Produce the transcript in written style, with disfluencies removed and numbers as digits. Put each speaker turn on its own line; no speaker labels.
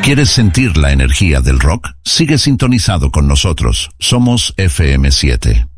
¿Quieres sentir la energía del rock? Sigue sintonizado con nosotros. Somos FM7.